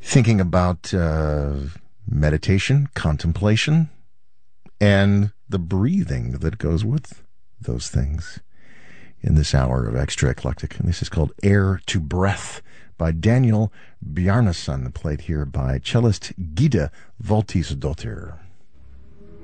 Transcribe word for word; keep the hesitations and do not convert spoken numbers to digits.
thinking about uh, meditation, contemplation, and the breathing that goes with those things in this hour of Extra Eclectic. And this is called Air to Breath by Daniel Bjarnason, played here by cellist Gida Voltisdottir.